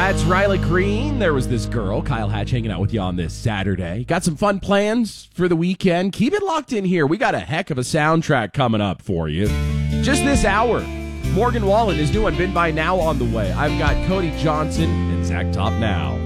That's Riley Green. There was this girl, Kyle Hatch, hanging out with you on this Saturday. Got some fun plans for the weekend. Keep it locked in here. We got a heck of a soundtrack coming up for you. Just this hour, Morgan Wallen is doing Been By Now on the way. I've got Cody Johnson and Zach Top now.